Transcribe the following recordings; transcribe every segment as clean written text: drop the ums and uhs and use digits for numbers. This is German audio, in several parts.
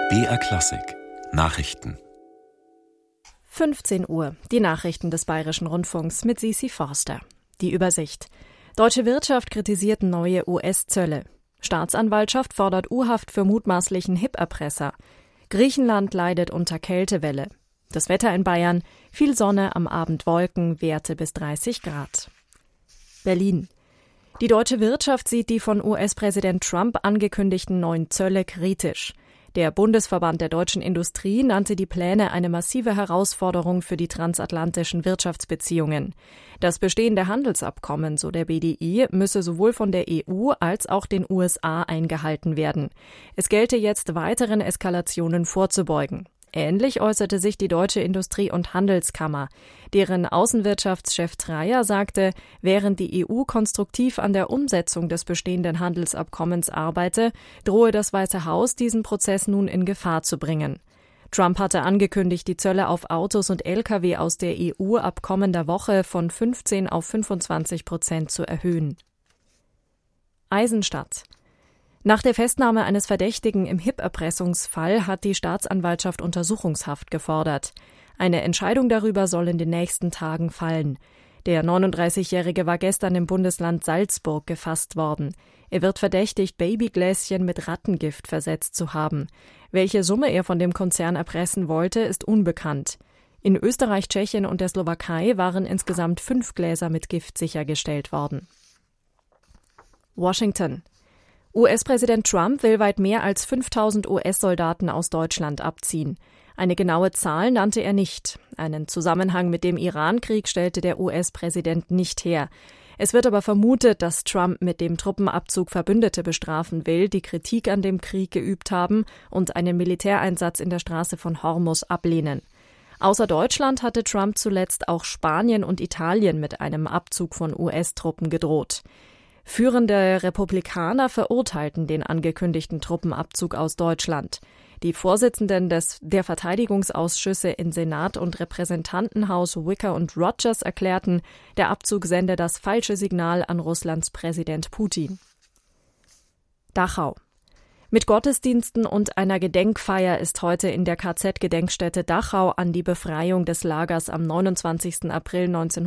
BR Klassik Nachrichten 15 Uhr, die Nachrichten des Bayerischen Rundfunks mit Sisi Forster. Die Übersicht. Deutsche Wirtschaft kritisiert neue US-Zölle. Staatsanwaltschaft fordert U-Haft für mutmaßlichen HIP-Erpresser. Griechenland leidet unter Kältewelle. Das Wetter in Bayern, viel Sonne, am Abend Wolken, Werte bis 30 Grad. Berlin. Die deutsche Wirtschaft sieht die von US-Präsident Trump angekündigten neuen Zölle kritisch. Der Bundesverband der deutschen Industrie nannte die Pläne eine massive Herausforderung für die transatlantischen Wirtschaftsbeziehungen. Das bestehende Handelsabkommen, so der BDI, müsse sowohl von der EU als auch den USA eingehalten werden. Es gelte jetzt, weiteren Eskalationen vorzubeugen. Ähnlich äußerte sich die Deutsche Industrie- und Handelskammer. Deren Außenwirtschaftschef Dreyer sagte, während die EU konstruktiv an der Umsetzung des bestehenden Handelsabkommens arbeite, drohe das Weiße Haus, diesen Prozess nun in Gefahr zu bringen. Trump hatte angekündigt, die Zölle auf Autos und Lkw aus der EU ab kommender Woche von 15 auf 25% zu erhöhen. Eisenstadt. Nach der Festnahme eines Verdächtigen im HIP-Erpressungsfall hat die Staatsanwaltschaft Untersuchungshaft gefordert. Eine Entscheidung darüber soll in den nächsten Tagen fallen. Der 39-Jährige war gestern im Bundesland Salzburg gefasst worden. Er wird verdächtigt, Babygläschen mit Rattengift versetzt zu haben. Welche Summe er von dem Konzern erpressen wollte, ist unbekannt. In Österreich, Tschechien und der Slowakei waren insgesamt 5 Gläser mit Gift sichergestellt worden. Washington. US-Präsident Trump will weit mehr als 5.000 US-Soldaten aus Deutschland abziehen. Eine genaue Zahl nannte er nicht. Einen Zusammenhang mit dem Iran-Krieg stellte der US-Präsident nicht her. Es wird aber vermutet, dass Trump mit dem Truppenabzug Verbündete bestrafen will, die Kritik an dem Krieg geübt haben und einen Militäreinsatz in der Straße von Hormuz ablehnen. Außer Deutschland hatte Trump zuletzt auch Spanien und Italien mit einem Abzug von US-Truppen gedroht. Führende Republikaner verurteilten den angekündigten Truppenabzug aus Deutschland. Die Vorsitzenden der Verteidigungsausschüsse in Senat und Repräsentantenhaus Wicker und Rogers erklärten, der Abzug sende das falsche Signal an Russlands Präsident Putin. Dachau. Mit Gottesdiensten und einer Gedenkfeier ist heute in der KZ-Gedenkstätte Dachau an die Befreiung des Lagers am 29. April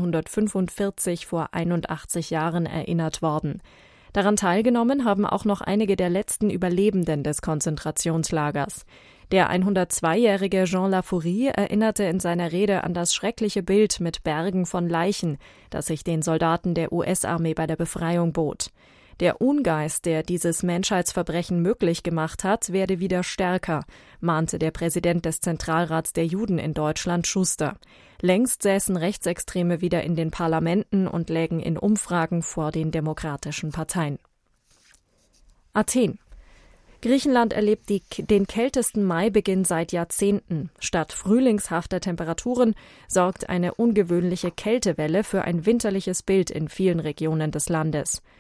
1945 vor 81 Jahren erinnert worden. Daran teilgenommen haben auch noch einige der letzten Überlebenden des Konzentrationslagers. Der 102-jährige Jean Lafourie erinnerte in seiner Rede an das schreckliche Bild mit Bergen von Leichen, das sich den Soldaten der US-Armee bei der Befreiung bot. Der Ungeist, der dieses Menschheitsverbrechen möglich gemacht hat, werde wieder stärker, mahnte der Präsident des Zentralrats der Juden in Deutschland, Schuster. Längst säßen Rechtsextreme wieder in den Parlamenten und lägen in Umfragen vor den demokratischen Parteien. Athen. Griechenland erlebt den kältesten Maibeginn seit Jahrzehnten. Statt frühlingshafter Temperaturen sorgt eine ungewöhnliche Kältewelle für ein winterliches Bild in vielen Regionen des Landes.